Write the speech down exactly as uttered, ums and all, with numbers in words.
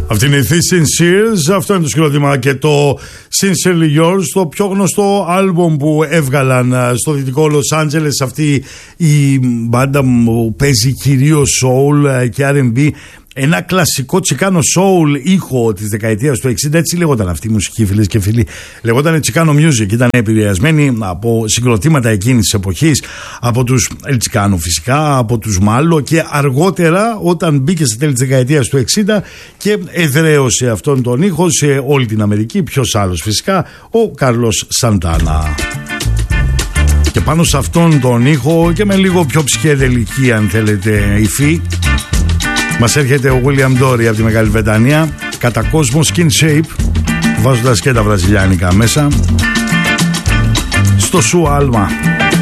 Αυτή είναι η This Sinceres, αυτό είναι το συγκρότημα και το Sincerely Yours, το πιο γνωστό άλμπομ που έβγαλαν στο δυτικό Λος Άντζελες. Αυτή η μπάντα που παίζει κυρίως soul και αρ εντ μπι, ένα κλασικό τσικάνο soul ήχο της δεκαετίας του εξήντα, έτσι λεγόταν αυτή η μουσική, φίλες και φίλοι. Λεγόταν τσικάνο music, ήταν επηρεασμένη από συγκροτήματα εκείνης της εποχής, από τους Τσικάνο φυσικά, από τους Μάλλο, και αργότερα όταν μπήκε στα τέλη της δεκαετίας του εξήντα και εδραίωσε αυτόν τον ήχο σε όλη την Αμερική. Ποιος άλλος φυσικά, ο Κάρλος Σαντάνα. Και πάνω σε αυτόν τον ήχο και με λίγο πιο ψυχεδελική, αν θέλετε, υφή, μας έρχεται ο William Dory από τη Μεγάλη Βρετανία, κατά κόσμο Skin Shape, βάζοντας και τα βραζιλιάνικα μέσα στο σου άλμα.